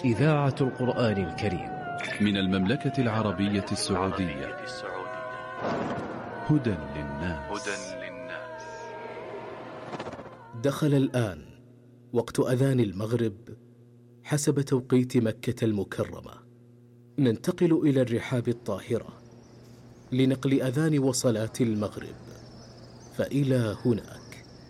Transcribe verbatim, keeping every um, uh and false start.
إذاعة القرآن الكريم من المملكة العربية السعودية. هدى للناس. دخل الآن وقت أذان المغرب حسب توقيت مكة المكرمة. ننتقل إلى الرحاب الطاهرة لنقل أذان وصلاة المغرب، فإلى هناك.